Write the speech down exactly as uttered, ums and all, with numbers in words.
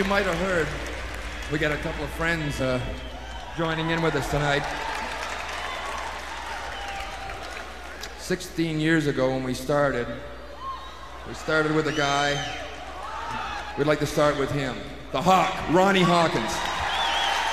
you might have heard, we got a couple of friends uh, joining in with us tonight. sixteen years ago when we started, we started with a guy. We'd like to start with him, the Hawk, Ronnie Hawkins.